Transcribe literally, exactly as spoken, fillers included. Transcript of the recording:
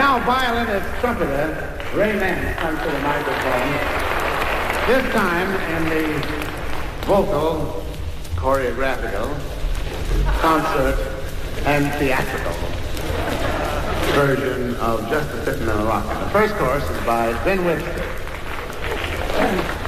Now, violinist trumpeter Ray Nance comes to the microphone. This time in the vocal, choreographical, concert, and theatrical version of Just a Sittin' in a Rockin'. The first chorus is by Ben Webster.